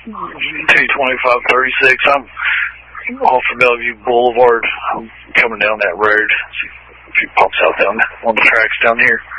22536. I'm off of Bellevue Boulevard. I'm coming down that road. See if he pops out down on the tracks down here.